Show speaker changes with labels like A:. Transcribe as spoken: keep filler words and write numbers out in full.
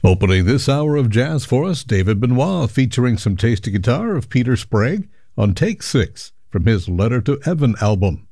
A: Opening this hour of jazz for us, David Benoit, featuring some tasty guitar of Peter Sprague on Take Six from his Letter to Evan album.